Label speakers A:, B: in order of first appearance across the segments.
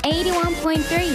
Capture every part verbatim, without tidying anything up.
A: はちじゅういってんさん エフエム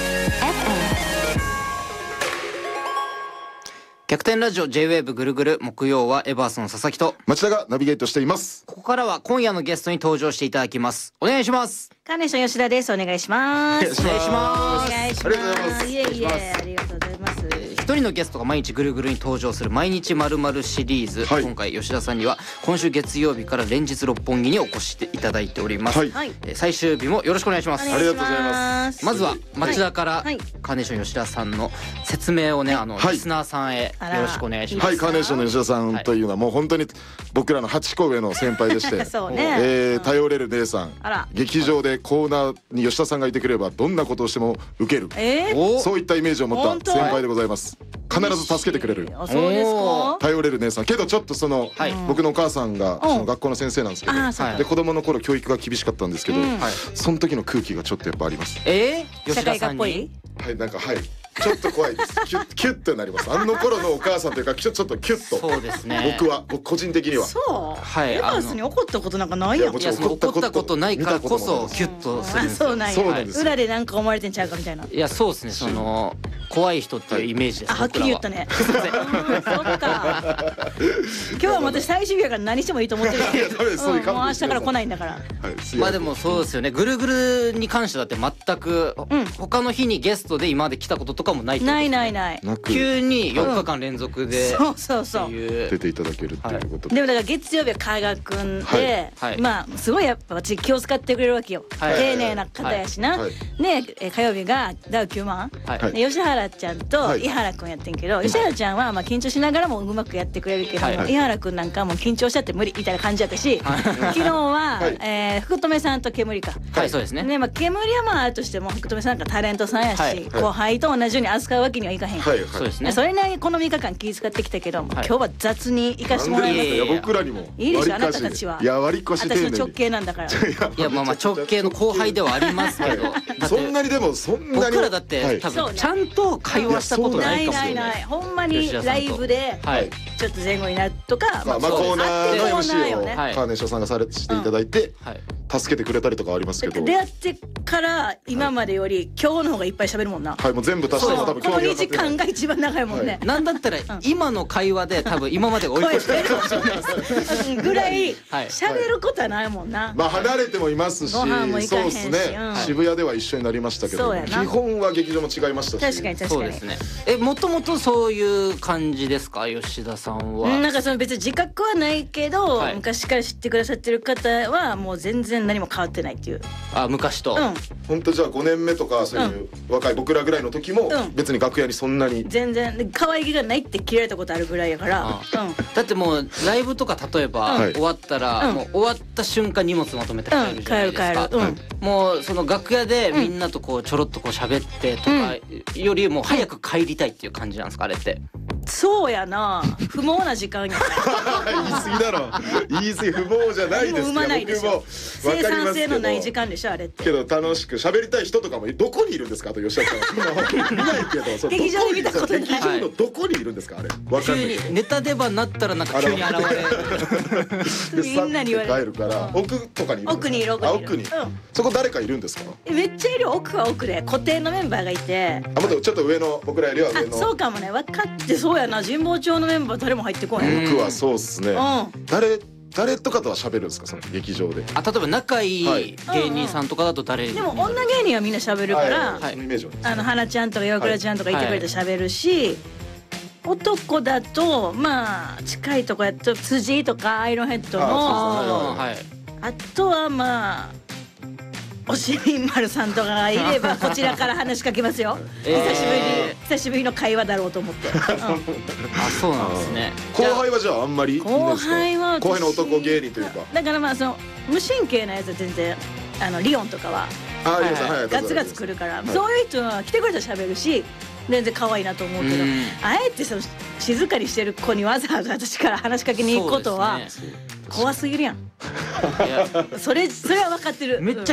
B: 逆転ラジオ ジェイウェーブ ぐるぐる、木曜はエバースの佐々木と
C: 町田がナビゲートしています。
B: ここからは今夜のゲストに登場していただきます。お願いします。
D: カーネーション吉田です。お願いします。
B: お願いします。
D: お願いします。
C: ありがとうございます。
D: いえいえ、ありがとうございます。
B: 一人のゲストが毎日ぐるぐるに登場する毎日まるまるシリーズ、
C: はい、
B: 今回吉田さんには今週月曜日から連日六本木にお越しいただいております、はい、最終日もよろしくお願いします。
C: ありがとうございます。
B: まずは町田から、
D: はい、
B: カーネーション吉田さんの説明をね、あの、はい、リスナーさんへよろしくお願いします。
C: はい、カーネーションの吉田さんというのはもう本当に僕らのはちこ上の先輩でして
D: そうね、
C: えー、頼れる姉さん、劇場でコーナーに吉田さんがいてくればどんなことをしても受ける、えー、そういったイメージを持った先輩でございます。必ず助けてくれる、
D: あ、そうですか。
C: 頼れる姉さんけどちょっとその、はい、僕のお母さんがその学校の先生なんですけど、はい、で子供の頃教育が厳しかったんですけど、うん、その時の空気がちょっとやっぱあります。
B: えー、吉田さんに
C: はい、なんかはいちょっと怖いです。キュッキュッとなります。あの頃のお母さんというかちょっとキュッと。
B: そうですね。
C: 僕は僕個人的には。
D: そう。
B: はい。
D: エバースに怒ったことなんかないやん。
B: いや怒ったことないからこそキュッとするんですよ。
D: そうなんや。裏でなんか思われてんちゃうかみたいな。
B: いやそうですね。その怖い人っていうイメージです。
D: あ、はっきり言ったね。そっか。今日は私最終日やから何してもいいと思ってる。
C: いやダメです。そういう感じ。
D: もう明日から来ないんだから。
B: まあでもそうですよね。ぐるぐるに関してだって全く他の日にゲストで今まで来たこととかもないってことですね。
D: ないないない。
B: 急によっかかん連続で、
D: うん、そうそうそう
C: 出ていただけるっていうことで、
D: はい、でもだから月曜日は加賀くんで、はい、まあすごいやっぱ私気を使ってくれるわけよ、はい、丁寧な方やしな、はい、で火曜日がダウきゅうまん、はい、で吉原ちゃんと井原くんやってんけど、はい、吉原ちゃんはまあ緊張しながらもうまくやってくれるけど、はい、井原くんなんかもう緊張しちゃって無理みたいな感じだったし、はい、昨日は、はい、えー、福留さんと煙か、
B: はい、そうですね。
D: で、まあ、煙はまああるとしても福留さんなんかタレントさんやし、はい、後輩と同じように扱うわけにはいかへん、はい、
B: そうですね。
D: それなりにこのみっかかん気遣ってきたけど、はい、今日は雑に行かしてもらいます。
C: いや僕らにも
D: いいでしょ、あなたたちは。
C: いや割り越し丁寧に。
D: 私の直系なんだから。
B: いやまあまあ直系の後輩ではありますけど、
C: そんなにでもそんなに
B: 僕らだって多分ちゃんと会話したことないかもしれない。
D: ないないない。ほんまにライブでちょっと前後になるとか、
C: まあコーナーの エムシー をカーネーションさんがされしていただいて助けてくれたりとかありますけど、
D: 出会ってから今までより今日の方がいっぱい喋るもんな。
C: はい、もう全部足しても多分
D: このにじかんが一番長いもんね。
B: なんだったら今の会話で多分今まで追い越してるかもしれないです
D: ぐらい喋ることはないもんな。
C: まあ離れてもいますし、そうですね。渋谷では一緒になりましたけど、基本は劇場も違いましたし。
D: 確かに確かに。
B: そうですね。え、もともとそういう感じですか、吉田さんは。
D: なんかその別に自覚はないけど、昔から知ってくださってる方はもう全然何も変わってないっていう。
B: あ、昔と。
C: 本当じゃあごねんめとかそういう若い僕らぐらいの時も別に楽屋にそんなに
D: 全然可愛げがないって切られたことあるぐらいやから。
B: だってもうライブとか例えば終わったらもう終わった瞬間荷物まとめて帰るじゃないですか。もうその楽屋でみんなとこうちょろっとこう喋ってとかよりも早く帰りたいっていう感じなんですか、あれって。
D: そうやな、不毛な時間や
C: 言い過ぎだろ、言い過ぎ、不毛じゃないですよ。
D: 生まないでしょ、生産性のない時間でしょあれって。
C: けど楽しく喋りたい人とかもどこにいるんですか、あと吉田さん見ないけど
D: 劇場で見たことない。
C: 劇場のどこにいるんですかあれ。
B: 急にネタ出番になったらなんか急に現れる
D: みんなに言われる。
C: 帰るから奥とかにいるんですか。
D: 奥にいる、
C: 奥に。そこ誰かいるんですか。
D: めっちゃいる。奥は奥で固定のメンバーがいて、
C: あ、もっとちょっと上の僕らよりは上の。
D: そうかもね、分かってそうやな。神保町のメンバー誰も入ってこない。
C: 僕はそうっすね。誰誰とかとは喋るんですか、その劇場で。
B: あ、例えば仲いい芸人さんとかだと誰。
D: でも女芸人はみんな喋るから、あの花ちゃんとか岩倉ちゃんとかいてくれて喋るし、男だとまあ近いとこやと辻とかアイロンヘッドの、あとはまあおしりん丸さんとかがいればこちらから話しかけますよ。久しぶりに久しぶりの会話だろうと思って。あ、
B: そうなんですね。
C: 後輩はじゃああんまり
D: 後輩は
C: 後輩の男芸人というか。
D: だからまあその無神経なやつは全然、あのリオンとかはガツガツ来るから、そういう人は来てくれたら喋るし全然可愛いなと思うけど、あえてその静かにしてる子にわざわざ私から話しかけに行くことは怖すぎるやん。それそれは分かってる。
B: めっちゃ